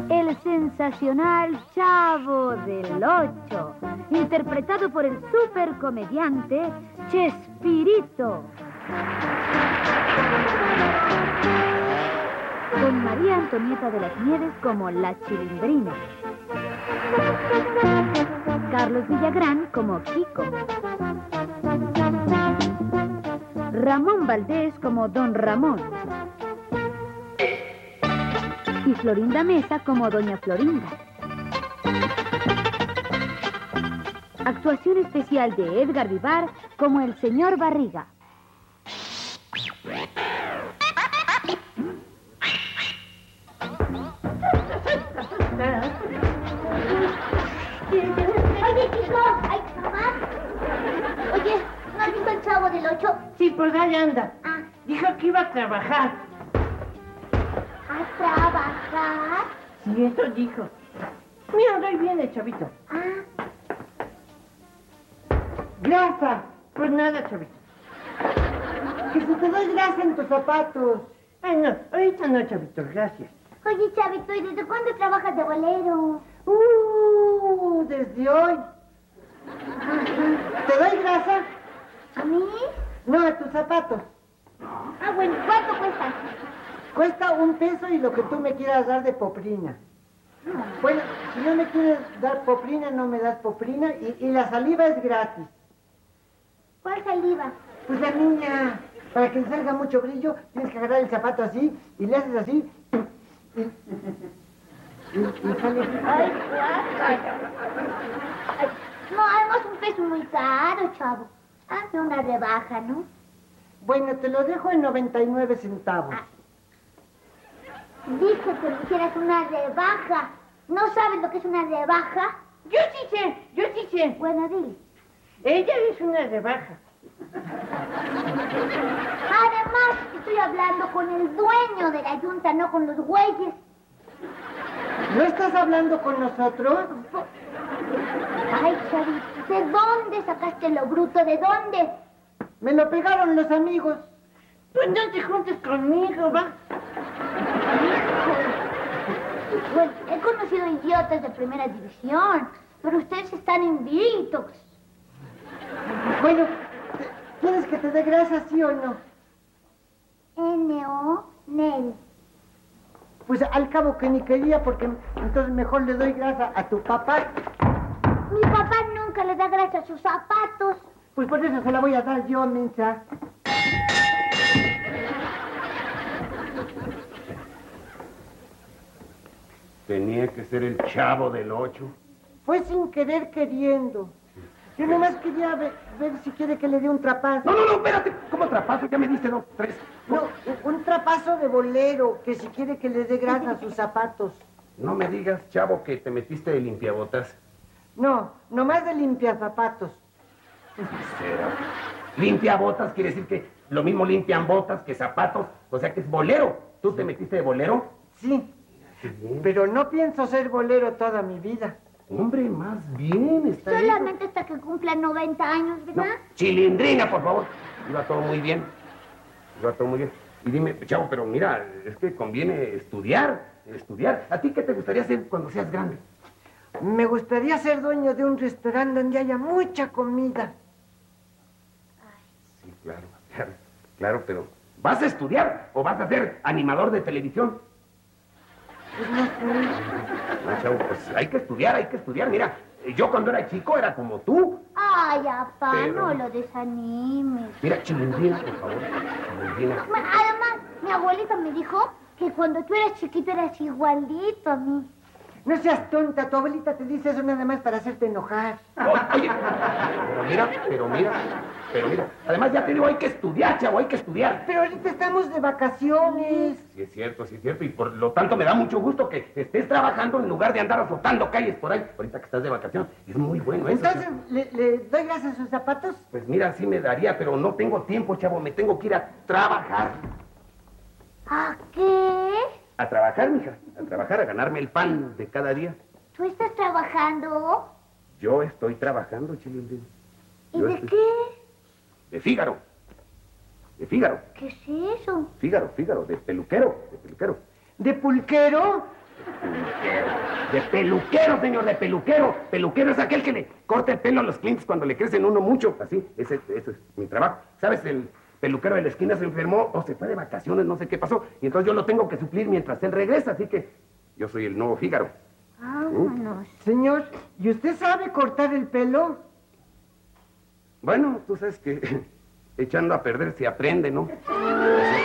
el sensacional Chavo del Ocho, interpretado por el supercomediante Chespirito. Con María Antonieta de las Nieves como la Chilindrina. Carlos Villagrán como Kiko. Ramón Valdés como Don Ramón. Y Florinda Mesa como Doña Florinda. Actuación especial de Edgar Vivar como el señor Barriga. Oye, Kiko, ay, mamá. Oye, ¿no has visto el Chavo del Ocho? Sí, pues ahí anda. Ah. Dijo que iba a trabajar. ¿A trabajar? Sí, eso dijo. Mira, ahí viene, chavito. Ah. Grasa. Pues nada, chavito. Que si te doy grasa en tus zapatos. Ay, no, ahorita no, chavito, gracias. Oye, Chavito, ¿y desde cuándo trabajas de bolero? Desde hoy. ¿Te doy grasa? ¿A mí? No, a tus zapatos. Ah, bueno, ¿cuánto cuestan? Cuesta $1 y lo que tú me quieras dar de poprina. Bueno, si no me quieres dar poprina, no me das poprina y la saliva es gratis. ¿Cuál saliva? Pues la niña, para que le salga mucho brillo, tienes que agarrar el zapato así y le haces así y sale. Ay, guácala. Ay, no, además $1 muy caro, Chavo. Hazme una rebaja, ¿no? Bueno, te lo dejo en 99 centavos. Dije que me hicieras una rebaja. ¿No sabes lo que es una rebaja? Yo sí sé. Bueno, dile. Ella es una rebaja. Además, estoy hablando con el dueño de la yunta, no con los güeyes. ¿No estás hablando con nosotros? Ay, Chavito, ¿de dónde sacaste lo bruto? ¿De dónde? Me lo pegaron los amigos. Pues no te juntes conmigo, va. Bueno, he conocido idiotas de primera división, pero ustedes están invictos. Bueno, ¿quieres que te dé grasa, sí o no? N.O. Nel. Pues al cabo que ni quería, porque entonces mejor le doy grasa a tu papá. Mi papá nunca le da grasa a sus zapatos. Pues por eso se la voy a dar yo, mensa. Tenía que ser el Chavo del Ocho. Fue sin querer queriendo. Yo nomás quería ver si quiere que le dé un trapazo. No, espérate. ¿Cómo trapazo? Ya me diste 2, 3. No, un trapazo de bolero, que si quiere que le dé grasa a sus zapatos. No me digas, Chavo, que te metiste de limpiabotas. No, nomás de limpiazapatos. Cero. Limpiabotas quiere decir que lo mismo limpian botas que zapatos. O sea que es bolero. ¿Tú te metiste de bolero? Sí, pero no pienso ser bolero toda mi vida. Hombre, más bien está Solamente hasta que cumpla 90 años, No, ¿verdad? Chilindrina, por favor. Iba todo muy bien. Y dime, Chavo, pero mira, es que conviene estudiar. ¿A ti qué te gustaría hacer cuando seas grande? Me gustaría ser dueño de un restaurante donde haya mucha comida. Sí, claro, pero ¿vas a estudiar o vas a ser animador de televisión? Pues no sé. No, Chavo, pues hay que estudiar. Mira, yo cuando era chico era como tú. Ay, papá, Pero- no lo desanimes. Mira, Chilindrina, por favor, Chilindrina. Bueno, además, mi abuelita me dijo que cuando tú eras chiquito eras igualito a mí. No seas tonta, tu abuelita te dice eso nada más para hacerte enojar. Oye, pero mira. Además, ya te digo, hay que estudiar, Chavo, hay que estudiar. Pero ahorita estamos de vacaciones. Sí es cierto. Y por lo tanto me da mucho gusto que estés trabajando en lugar de andar azotando calles por ahí. Ahorita que estás de vacaciones. Es muy bueno eso. Entonces, ¿le doy grasa a sus zapatos? Pues mira, sí me daría, pero no tengo tiempo, Chavo. Me tengo que ir a trabajar. ¿A qué? A trabajar, mija. A trabajar, a ganarme el pan de cada día. ¿Tú estás trabajando? Yo estoy trabajando, Chilindrina. ¿Y Yo de estoy- qué? De Fígaro. ¿Qué es eso? Fígaro, de peluquero. ¿De pulquero? De peluquero, señor, de peluquero. Peluquero es aquel que le corta el pelo a los clientes cuando le crecen uno mucho. Así, ese es mi trabajo. ¿Sabes? El peluquero de la esquina se enfermó o se fue de vacaciones, no sé qué pasó. Y entonces yo lo tengo que suplir mientras él regresa, así que yo soy el nuevo Fígaro. Vámonos. Señor, ¿y usted sabe cortar el pelo? Bueno, tú sabes que echando a perder se aprende, ¿no?